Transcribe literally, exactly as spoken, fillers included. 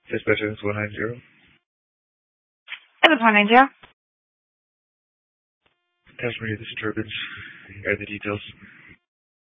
Dispatcher, this is one nine zero. It was one nine zero. Customer, this is Turbines. Here are the details.